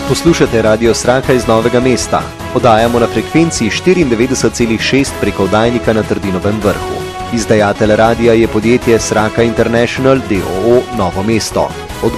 Poslušate Radio Sraka iz Novega mesta. Oddajamo na frekvenci 94,6 preko oddajnika na Trdinovem vrhu. Izdajatelj radia je podjetje Sraka International d.o.o. Novo mesto.